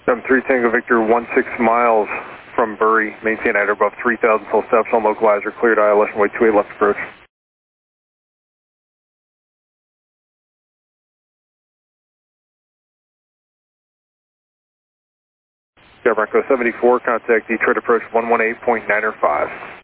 3 Tango Victor, 16 miles from Bury. Maintain at above 3,000 full steps on localizer. Cleared ILS runway 28 left approach. Sierra Bronco 74, contact Detroit approach 118.905.